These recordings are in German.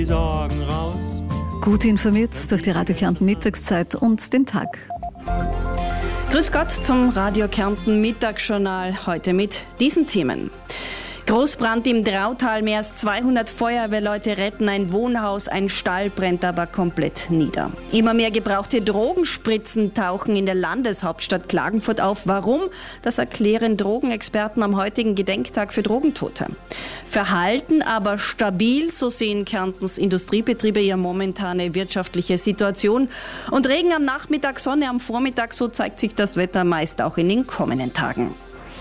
die Sorgen raus. Gut informiert durch die Radio Kärnten Mittagszeit und den Tag. Grüß Gott zum Radio Kärnten Mittagsjournal, heute mit diesen Themen. Großbrand im Drautal, mehr als 200 Feuerwehrleute retten ein Wohnhaus, ein Stall brennt aber komplett nieder. Immer mehr gebrauchte Drogenspritzen tauchen in der Landeshauptstadt Klagenfurt auf. Warum? Das erklären Drogenexperten am heutigen Gedenktag für Drogentote. Verhalten aber stabil, so sehen Kärntens Industriebetriebe ihre momentane wirtschaftliche Situation. Und Regen am Nachmittag, Sonne am Vormittag, so zeigt sich das Wetter meist auch in den kommenden Tagen.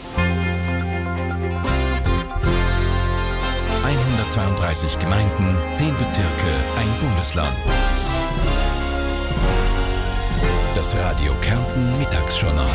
132 Gemeinden, 10 Bezirke, ein Bundesland. Das Radio Kärnten Mittagsjournal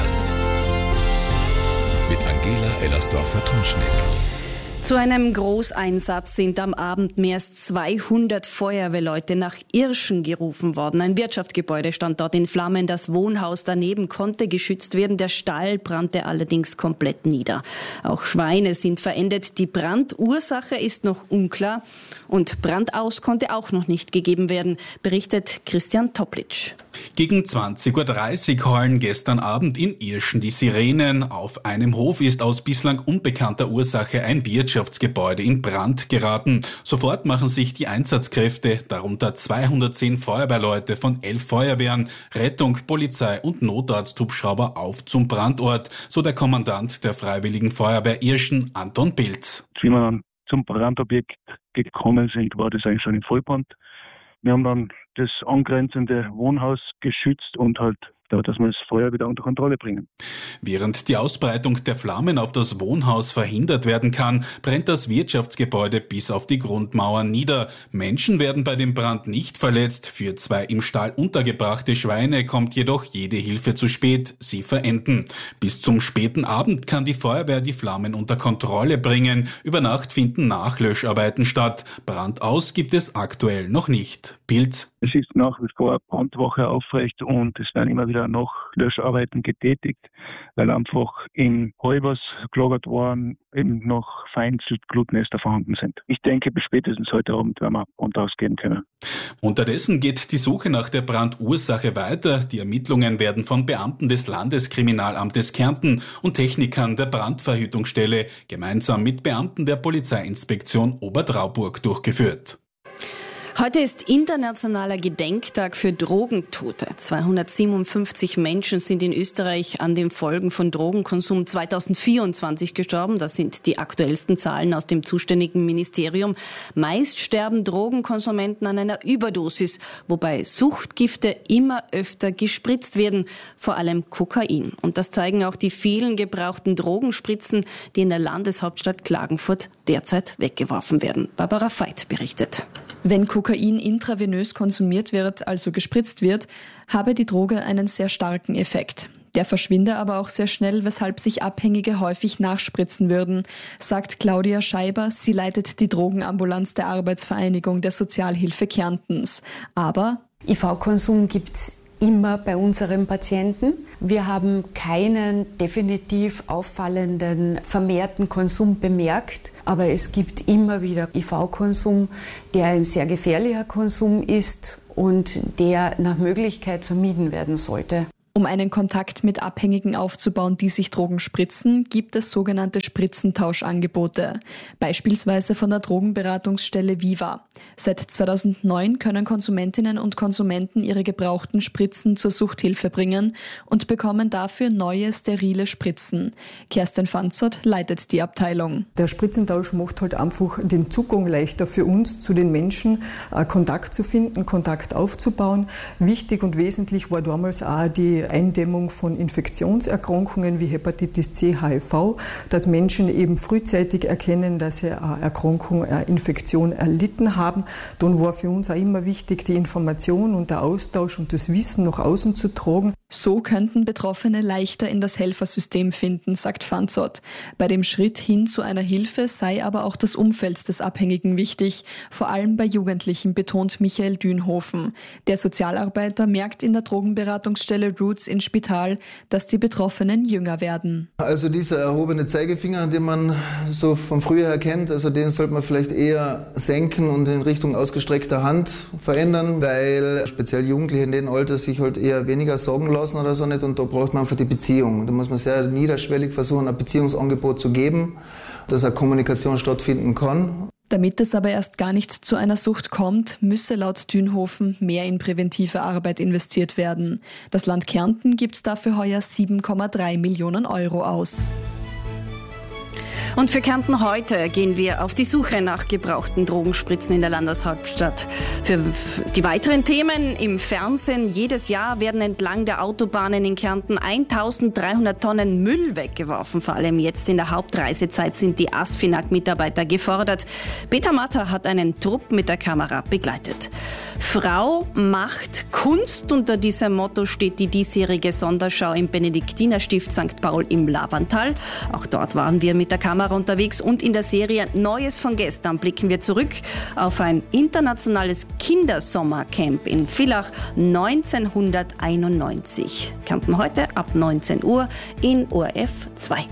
mit Angela Ellersdorfer-Trunschnick. Zu einem Großeinsatz sind am Abend mehr als 200 Feuerwehrleute nach Irschen gerufen worden. Ein Wirtschaftsgebäude stand dort in Flammen. Das Wohnhaus daneben konnte geschützt werden. Der Stall brannte allerdings komplett nieder. Auch Schweine sind verendet. Die Brandursache ist noch unklar. Und Brandaus konnte auch noch nicht gegeben werden, berichtet Christian Toplitsch. Gegen 20.30 Uhr heulen gestern Abend in Irschen die Sirenen. Auf einem Hof ist aus bislang unbekannter Ursache ein Wirtschaftsgebäude in Brand geraten. Sofort machen sich die Einsatzkräfte, darunter 210 Feuerwehrleute von 11 Feuerwehren, Rettung, Polizei und Notarzthubschrauber auf zum Brandort, so der Kommandant der Freiwilligen Feuerwehr Irschen, Anton Pilz. Wie wir dann zum Brandobjekt gekommen sind, war das eigentlich schon in Vollbrand. Wir haben dann das angrenzende Wohnhaus geschützt und halt, dass wir das Feuer wieder unter Kontrolle bringen. Während die Ausbreitung der Flammen auf das Wohnhaus verhindert werden kann, brennt das Wirtschaftsgebäude bis auf die Grundmauern nieder. Menschen werden bei dem Brand nicht verletzt. Für 2 im Stall untergebrachte Schweine kommt jedoch jede Hilfe zu spät. Sie verenden. Bis zum späten Abend kann die Feuerwehr die Flammen unter Kontrolle bringen. Über Nacht finden Nachlöscharbeiten statt. Brandaus gibt es aktuell noch nicht. Pilz. Es ist nach wie vor Brandwache aufrecht und es werden immer wieder Nachlöscharbeiten getätigt, weil einfach in Häubers gelagert waren, eben noch vereinzelt Glutnester vorhanden sind. Ich denke, bis spätestens heute Abend werden wir Brand ausgehen können. Unterdessen geht die Suche nach der Brandursache weiter. Die Ermittlungen werden von Beamten des Landeskriminalamtes Kärnten und Technikern der Brandverhütungsstelle gemeinsam mit Beamten der Polizeiinspektion Obertrauburg durchgeführt. Heute ist internationaler Gedenktag für Drogentote. 257 Menschen sind in Österreich an den Folgen von Drogenkonsum 2024 gestorben. Das sind die aktuellsten Zahlen aus dem zuständigen Ministerium. Meist sterben Drogenkonsumenten an einer Überdosis, wobei Suchtgifte immer öfter gespritzt werden, vor allem Kokain. Und das zeigen auch die vielen gebrauchten Drogenspritzen, die in der Landeshauptstadt Klagenfurt derzeit weggeworfen werden. Barbara Veit berichtet. Wenn Kokain intravenös konsumiert wird, also gespritzt wird, habe die Droge einen sehr starken Effekt. Der verschwinde aber auch sehr schnell, weshalb sich Abhängige häufig nachspritzen würden, sagt Claudia Scheiber. Sie leitet die Drogenambulanz der Arbeitsvereinigung der Sozialhilfe Kärntens. Aber IV-Konsum gibt's immer bei unseren Patienten. Wir haben keinen definitiv auffallenden vermehrten Konsum bemerkt, aber es gibt immer wieder IV-Konsum, der ein sehr gefährlicher Konsum ist und der nach Möglichkeit vermieden werden sollte. Um einen Kontakt mit Abhängigen aufzubauen, die sich Drogen spritzen, gibt es sogenannte Spritzentauschangebote, beispielsweise von der Drogenberatungsstelle Viva. Seit 2009 können Konsumentinnen und Konsumenten ihre gebrauchten Spritzen zur Suchthilfe bringen und bekommen dafür neue, sterile Spritzen. Kerstin Fanzott leitet die Abteilung. Der Spritzentausch macht halt einfach den Zugang leichter für uns zu den Menschen, Kontakt zu finden, Kontakt aufzubauen. Wichtig und wesentlich war damals auch die Eindämmung von Infektionserkrankungen wie Hepatitis C, HIV, dass Menschen eben frühzeitig erkennen, dass sie eine Erkrankung, eine Infektion erlitten haben. Dann war für uns auch immer wichtig, die Information und der Austausch und das Wissen nach außen zu tragen. So könnten Betroffene leichter in das Helfersystem finden, sagt Fanzot. Bei dem Schritt hin zu einer Hilfe sei aber auch das Umfeld des Abhängigen wichtig, vor allem bei Jugendlichen, betont Michael Dünhofen. Der Sozialarbeiter merkt in der Drogenberatungsstelle Roots in Spital, dass die Betroffenen jünger werden. Also dieser erhobene Zeigefinger, den man so von früher her kennt, also den sollte man vielleicht eher senken und in Richtung ausgestreckter Hand verändern, weil speziell Jugendliche in dem Alter sich halt eher weniger Sorgen lassen oder so nicht, und da braucht man einfach die Beziehung. Da muss man sehr niederschwellig versuchen, ein Beziehungsangebot zu geben, dass eine Kommunikation stattfinden kann. Damit es aber erst gar nicht zu einer Sucht kommt, müsse laut Dünhofen mehr in präventive Arbeit investiert werden. Das Land Kärnten gibt dafür heuer 7,3 Millionen Euro aus. Und für Kärnten heute gehen wir auf die Suche nach gebrauchten Drogenspritzen in der Landeshauptstadt. Für die weiteren Themen im Fernsehen: Jedes Jahr werden entlang der Autobahnen in Kärnten 1300 Tonnen Müll weggeworfen. Vor allem jetzt in der Hauptreisezeit sind die ASFINAG-Mitarbeiter gefordert. Peter Matter hat einen Trupp mit der Kamera begleitet. Frau macht Kunst. Unter diesem Motto steht die diesjährige Sonderschau im Benediktinerstift St. Paul im Lavantal. Auch dort waren wir mit der Kamera unterwegs, und in der Serie Neues von gestern blicken wir zurück auf ein internationales Kindersommercamp in Villach 1991. Kärnten heute ab 19 Uhr in ORF 2.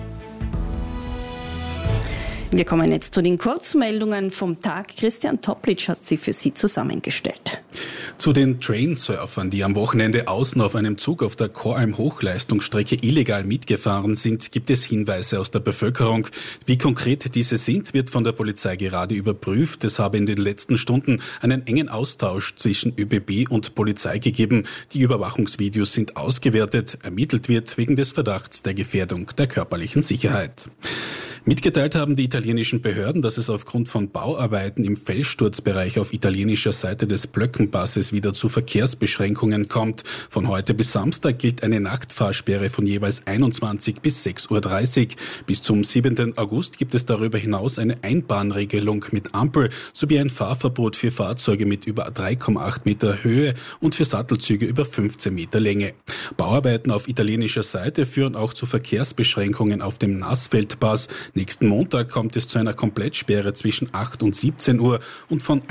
Wir kommen jetzt zu den Kurzmeldungen vom Tag. Christian Toplitsch hat sie für Sie zusammengestellt. Zu den Trainsurfern, die am Wochenende außen auf einem Zug auf der Koralm-Hochleistungsstrecke illegal mitgefahren sind, gibt es Hinweise aus der Bevölkerung. Wie konkret diese sind, wird von der Polizei gerade überprüft. Es habe in den letzten Stunden einen engen Austausch zwischen ÖBB und Polizei gegeben. Die Überwachungsvideos sind ausgewertet. Ermittelt wird wegen des Verdachts der Gefährdung der körperlichen Sicherheit. Mitgeteilt haben die italienischen Behörden, dass es aufgrund von Bauarbeiten im Felssturzbereich auf italienischer Seite des Blöckenpasses wieder zu Verkehrsbeschränkungen kommt. Von heute bis Samstag gilt eine Nachtfahrsperre von jeweils 21 bis 6.30 Uhr. Bis zum 7. August gibt es darüber hinaus eine Einbahnregelung mit Ampel sowie ein Fahrverbot für Fahrzeuge mit über 3,8 Meter Höhe und für Sattelzüge über 15 Meter Länge. Bauarbeiten auf italienischer Seite führen auch zu Verkehrsbeschränkungen auf dem Nassfeldpass. Nächsten Montag kommt es zu einer Komplettsperre zwischen 8 und 17 Uhr und von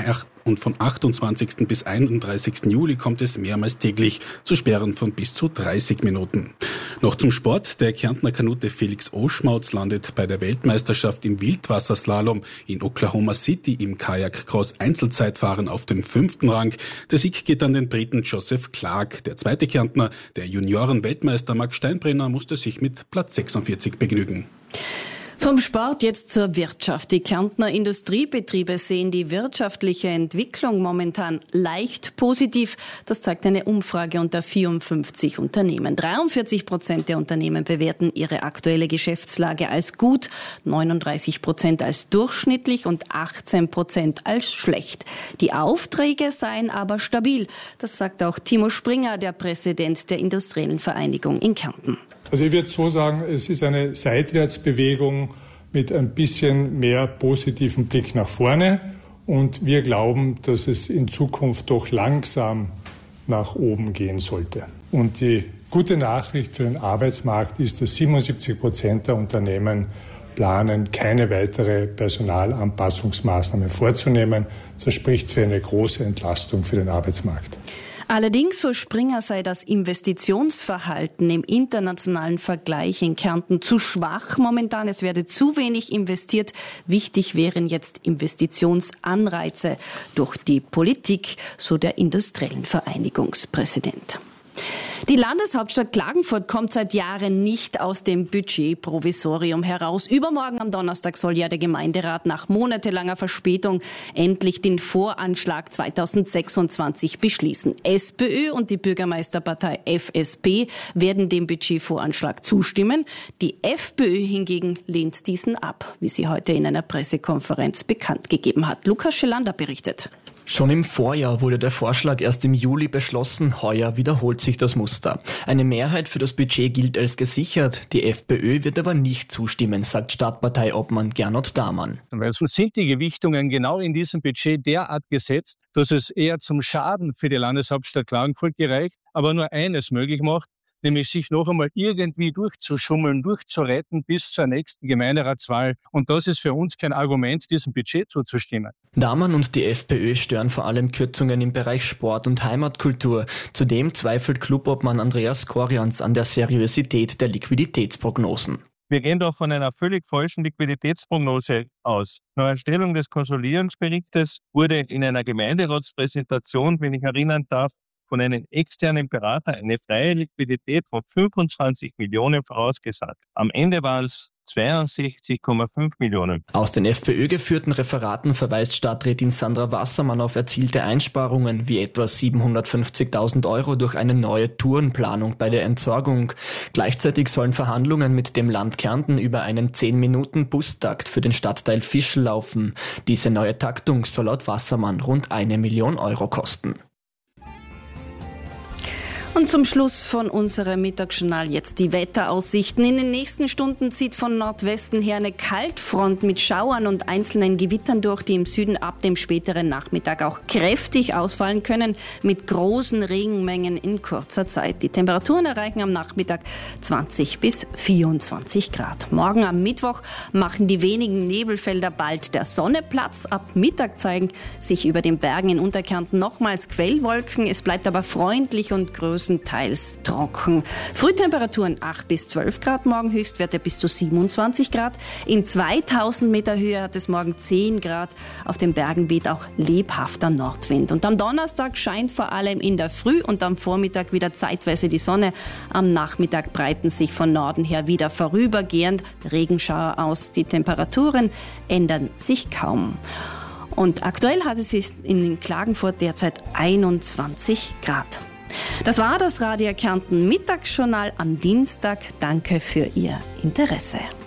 28. bis 31. Juli kommt es mehrmals täglich zu Sperren von bis zu 30 Minuten. Noch zum Sport. Der Kärntner Kanute Felix Oschmautz landet bei der Weltmeisterschaft im Wildwasserslalom in Oklahoma City im Kajak-Cross-Einzelzeitfahren auf den 5. Rang. Der Sieg geht an den Briten Joseph Clark. Der zweite Kärntner, der Junioren-Weltmeister Max Steinbrenner, musste sich mit Platz 46 begnügen. Vom Sport jetzt zur Wirtschaft. Die Kärntner Industriebetriebe sehen die wirtschaftliche Entwicklung momentan leicht positiv. Das zeigt eine Umfrage unter 54 Unternehmen. 43% der Unternehmen bewerten ihre aktuelle Geschäftslage als gut, 39% als durchschnittlich und 18% als schlecht. Die Aufträge seien aber stabil. Das sagt auch Timo Springer, der Präsident der Industriellen Vereinigung in Kärnten. Also ich würde so sagen, es ist eine Seitwärtsbewegung mit ein bisschen mehr positiven Blick nach vorne. Und wir glauben, dass es in Zukunft doch langsam nach oben gehen sollte. Und die gute Nachricht für den Arbeitsmarkt ist, dass 77% der Unternehmen planen, keine weitere Personalanpassungsmaßnahmen vorzunehmen. Das spricht für eine große Entlastung für den Arbeitsmarkt. Allerdings, so Springer, sei das Investitionsverhalten im internationalen Vergleich in Kärnten zu schwach momentan. Es werde zu wenig investiert. Wichtig wären jetzt Investitionsanreize durch die Politik, so der Industriellen Vereinigungspräsident. Die Landeshauptstadt Klagenfurt kommt seit Jahren nicht aus dem Budgetprovisorium heraus. Übermorgen am Donnerstag soll ja der Gemeinderat nach monatelanger Verspätung endlich den Voranschlag 2026 beschließen. SPÖ und die Bürgermeisterpartei FSP werden dem Budgetvoranschlag zustimmen. Die FPÖ hingegen lehnt diesen ab, wie sie heute in einer Pressekonferenz bekannt gegeben hat. Lukas Schelander berichtet. Schon im Vorjahr wurde der Vorschlag erst im Juli beschlossen. Heuer wiederholt sich das Muster. Eine Mehrheit für das Budget gilt als gesichert. Die FPÖ wird aber nicht zustimmen, sagt Stadtparteiobmann Gernot Dahmann. Also sind die Gewichtungen genau in diesem Budget derart gesetzt, dass es eher zum Schaden für die Landeshauptstadt Klagenfurt gereicht, aber nur eines möglich macht, nämlich sich noch einmal irgendwie durchzuschummeln, durchzuretten bis zur nächsten Gemeinderatswahl. Und das ist für uns kein Argument, diesem Budget zuzustimmen. Damann und die FPÖ stören vor allem Kürzungen im Bereich Sport und Heimatkultur. Zudem zweifelt Clubobmann Andreas Korians an der Seriosität der Liquiditätsprognosen. Wir gehen doch von einer völlig falschen Liquiditätsprognose aus. Nach Erstellung des Konsolidierungsberichtes wurde in einer Gemeinderatspräsentation, wenn ich erinnern darf, von einem externen Berater eine freie Liquidität von 25 Millionen vorausgesagt. Am Ende waren es 62,5 Millionen. Aus den FPÖ-geführten Referaten verweist Stadträtin Sandra Wassermann auf erzielte Einsparungen wie etwa 750.000 € durch eine neue Tourenplanung bei der Entsorgung. Gleichzeitig sollen Verhandlungen mit dem Land Kärnten über einen 10-Minuten-Bustakt für den Stadtteil Fischl laufen. Diese neue Taktung soll laut Wassermann rund 1 Million € kosten. Und zum Schluss von unserem Mittagsjournal jetzt die Wetteraussichten. In den nächsten Stunden zieht von Nordwesten her eine Kaltfront mit Schauern und einzelnen Gewittern durch, die im Süden ab dem späteren Nachmittag auch kräftig ausfallen können, mit großen Regenmengen in kurzer Zeit. Die Temperaturen erreichen am Nachmittag 20 bis 24 Grad. Morgen am Mittwoch machen die wenigen Nebelfelder bald der Sonne Platz. Ab Mittag zeigen sich über den Bergen in Unterkärnten nochmals Quellwolken. Es bleibt aber freundlich und größtenteils trocken. Frühtemperaturen 8 bis 12 Grad, morgen Höchstwerte bis zu 27 Grad. In 2000 Meter Höhe hat es morgen 10 Grad. Auf den Bergen weht auch lebhafter Nordwind. Und am Donnerstag scheint vor allem in der Früh und am Vormittag wieder zeitweise die Sonne. Am Nachmittag breiten sich von Norden her wieder vorübergehend Regenschauer aus. Die Temperaturen ändern sich kaum. Und aktuell hat es in Klagenfurt derzeit 21 Grad. Das war das Radio Kärnten Mittagsjournal am Dienstag. Danke für Ihr Interesse.